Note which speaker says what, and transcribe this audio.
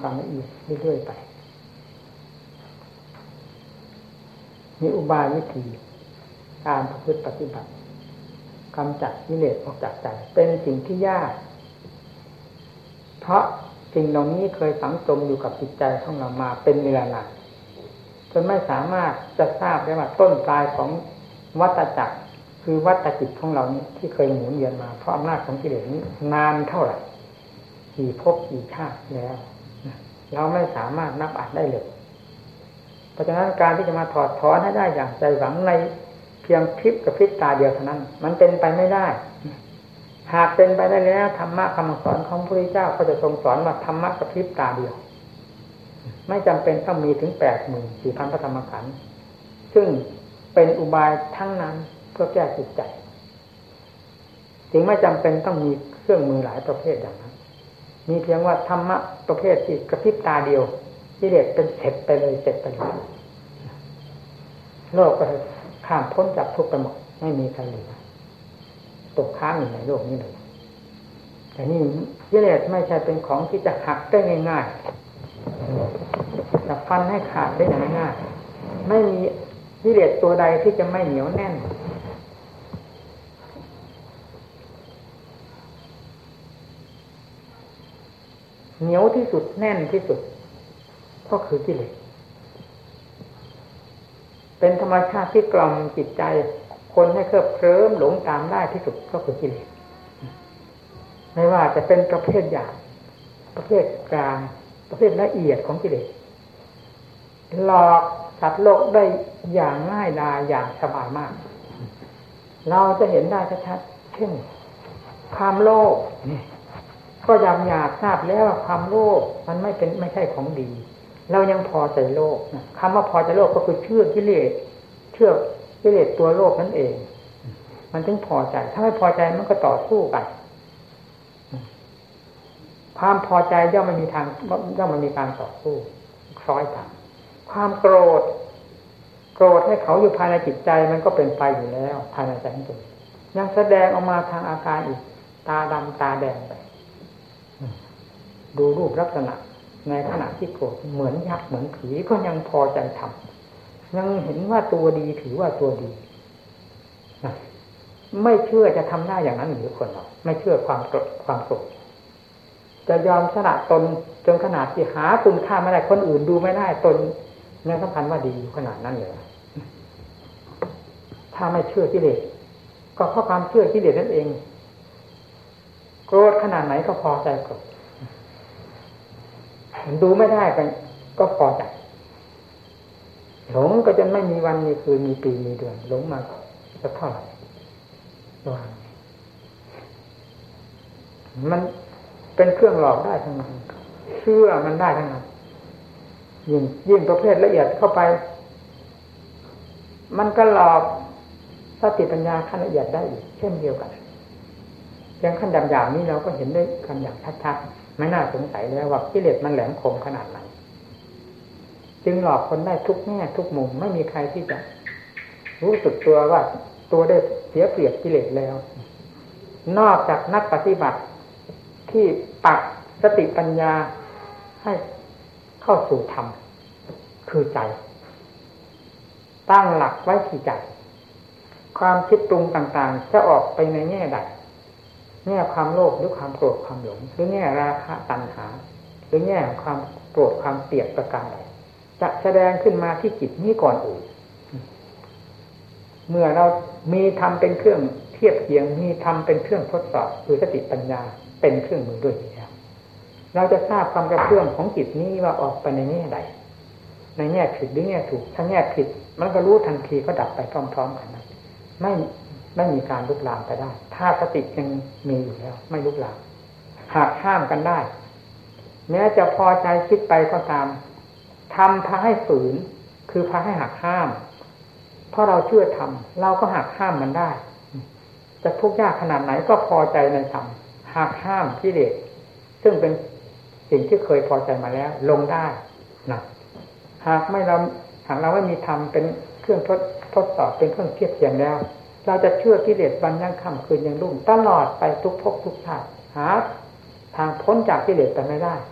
Speaker 1: ความละเอียดเรื่อยๆไปมีอุบายวิธีการประพฤติปฏิบัติกำจัดกิเลสออกจากใจเป็นสิ่งที่ยากเพราะสิ่งเหล่านี้เคยฝังจมอยู่กับจิตใจของเรามาเป็นเวลานานจนไม่สามารถจะทราบได้ว่าต้นปลายของวัฏจักรคือวัฏจิตของเรานี้ที่เคยหมุนเวียนมาเพราะอำนาจของกิเลสนี้นานเท่าไหร่กี่ภพกี่ชาติแล้วเราไม่สามารถนับอ่านได้เลยเพราะฉะนั้นการที่จะมาถอดถอนให้ได้อย่างใจหวังในเพียงพริบกับพริบตาเดียวเท่านั้นมันเป็นไปไม่ได้หากเป็นไปได้แล้วธรรมะคำสอนของพระพุทธเจ้าก็จะทรงสอนว่าธรรมะกับพริบตาเดียวไม่จำเป็นต้องมีถึง 84,000 พระธรรมขันธ์ซึ่งเป็นอุบายทั้งนั้นเพื่อแก้จิตใจจึงไม่จำเป็นต้องมีเครื่องมือหลายประเภทอย่างนั้นมีเพียงว่าธรรมะประเภทที่กระพริบตาเดียวกิเลสเป็นเสร็จไปเลยโลกก็ข้ามพ้นจากทุกข์ไปหมดไม่มีใครเหลือตกค้างอยู่ในโลกนี้เลยแต่นี่กิเลสไม่ใช่เป็นของที่จะหักได้ง่ายๆจะฟันให้ขาดได้ง่ายๆไม่มีกิเลสตัวใดที่จะไม่เหนียวแน่นเหนียวที่สุดแน่นที่สุดก็คือกิเลสเป็นธรรมชาติที่กล่อมจิตใจคนให้เคลิบเคลิ้มหลงตามได้ที่สุดก็คือกิเลสไม่ว่าจะเป็นประเภทหยาบประเภทกลางประเภทละเอียดของกิเลสหลอกสัตว์โลกได้อย่างง่ายดายอย่างสบายมากเราจะเห็นได้ชัดๆเช่นความโลภนี่ก็ยำหยาบทราบแล้วว่าความโลภมันไม่ใช่ของดีเรายังพอใจโลภนะคำว่าพอใจโลภก็คือเชื่อกิเลสตัวโลภนั่นเองมันถึงพอใจถ้าไม่พอใจมันก็ต่อสู้กันความพอใจย่อมไม่มีการต่อสู้คล้อยตามความโกรธให้เขาอยู่ภายในจิตใจมันก็เป็นไปอยู่แล้วภายในใจของตนยังแสดงออกมาทางอาการอีกตาดำตาแดงไปดูรูปลักษณะในขณะที่โกรธเหมือนยักษ์เหมือนผีก็ยังพอใจทำยังเห็นว่าตัวดีถือว่าตัวดีไม่เชื่อจะทำได้อย่างนั้นหรือคนเราไม่เชื่อความโกรธจะยอมสละตนจนขนาดที่หาคุณค่าไม่ได้คนอื่นดูไม่ได้ตนยังสำคัญว่าดีขนาดนั้นเลยถ้าไม่เชื่อกิเลสก็เพราะความเชื่อกิเลสนั่นเองโกรธขนาดไหนก็พอใจโกรธดูไม่ได้ก็พอใจหลงก็จนไม่มีวันมีคืนมีปีมีเดือนหลงมาจะเท่าไหร่มันเป็นเครื่องหลอกได้ทั้งนั้นเชื่อมันได้ทั้งนั้นยิ่งประเภทละเอียดเข้าไปมันก็หลอกสติปัญญาขั้นละเอียดได้อีกเช่นเดียวกันอย่างขั้นหยาบๆนี้เราก็เห็นได้กันอย่างชัดๆไม่น่าสงสัยแล้วว่ากิเลสมันแหลมคมขนาดไหนจึงหลอกคนได้ทุกแง่ทุกมุมไม่มีใครที่จะรู้สึกตัวว่าตัวได้เสียเปรียบกิเลสแล้วนอกจากนักปฏิบัติที่ปักสติปัญญาให้เข้าสู่ธรรมคือใจตั้งหลักไว้ที่ใจความคิดปรุงต่างๆจะออกไปในแง่ใดแง่ความโลภหรือความโกรธความหลงหรือแง่ราคะตัณหาหรือแง่ความโกรธความเกลียดประการใดจะแสดงขึ้นมาที่จิตนี้ก่อนอื่นเมื่อเรามีธรรมเป็นเครื่องเทียบเทียงมีธรรมเป็นเครื่องทดสอบคือสติปัญญาเป็นเครื่องมือด้วยแล้วเราจะทราบความกระเพื่อมของจิตนี้ว่าออกไปในแง่ใดในแง่ผิดหรือแง่ถูกถ้าแง่ผิดมันก็รู้ทันทีก็ดับไปพร้อมๆกันนะไม่มีการลุกลามไปได้ถ้าสติยังมีอยู่แล้วไม่ลุกลามหากห้ามกันได้แม้จะพอใจคิดไปก็ตามทำพาให้ฝืนคือพาให้หักห้ามเพราะเราเชื่อธรรมเราก็หักห้ามมันได้จะทุกข์ยากขนาดไหนก็พอใจในธรรมหักห้ามกิเลสซึ่งเป็นสิ่งที่เคยพอใจมาแล้วลงได้นะหากเราไม่มีธรรมเป็นเครื่องทดสอบเป็นเครื่องเทียบเทียงแล้วเราจะเชื่อกิเลสวันยังค่ำคืนยังรุ่งตลอดไปทุกภพทุกชาติหาทางพ้นจากกิเลสไปไม่ได้